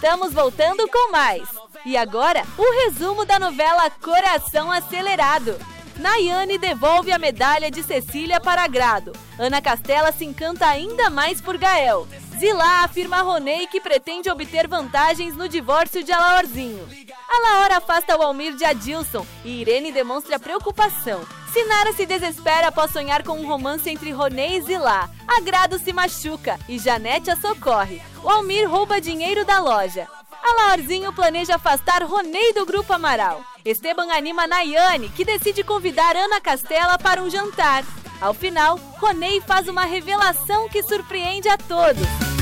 estamos voltando com mais. E agora, o resumo da novela Coração Acelerado. Nayane devolve a medalha de Cecília para Grado. Ana Castela se encanta ainda mais por Gael. Zilá afirma a Ronei que pretende obter vantagens no divórcio de Alaorzinho. Alaor afasta o Almir de Adilson e Irene demonstra preocupação. Sinara se desespera após sonhar com um romance entre Ronei e Zilá. Agrado se machuca e Janete a socorre. O Almir rouba dinheiro da loja. Alaorzinho planeja afastar Ronei do Grupo Amaral. Esteban anima Nayane, que decide convidar Ana Castela para um jantar. Ao final, Ronei faz uma revelação que surpreende a todos.